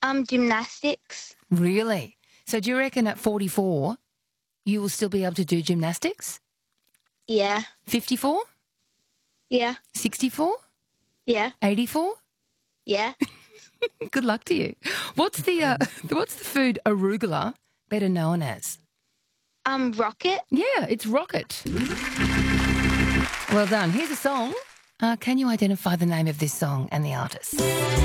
Gymnastics. Really? So do you reckon at 44 you will still be able to do gymnastics? Yeah. 54? Yeah. 64? Yeah. 84? Yeah. Good luck to you. What's the food arugula better known as? Rocket. Yeah, it's rocket. Well done. Here's a song. Can you identify the name of this song and the artist?